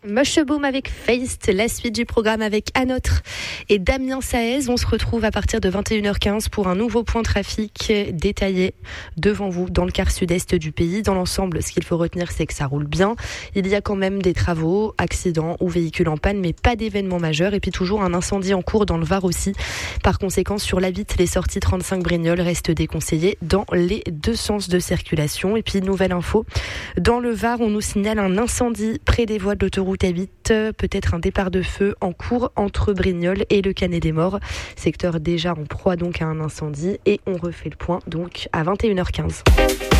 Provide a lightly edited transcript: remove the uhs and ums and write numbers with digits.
Mosheboom avec Feist, la suite du programme avec Anotre et Damien Saez. On se retrouve à partir de 21h15 pour un nouveau point trafic détaillé devant vous dans le quart sud-est du pays. Dans l'ensemble, ce qu'il faut retenir, c'est que ça roule bien. Il y a quand même des travaux, accidents ou véhicules en panne, mais pas d'événements majeurs. Et puis toujours un incendie en cours dans le Var aussi. Par conséquent, sur la Vitte, les sorties 35 Brignoles restent déconseillées dans les deux sens de circulation. Et puis, nouvelle info, dans le Var, on nous signale un incendie près des voies de l'autoroute A8, peut-être un départ de feu en cours entre Brignoles et le Canet des Morts. Secteur déjà en proie donc à un incendie et on refait le point donc à 21h15.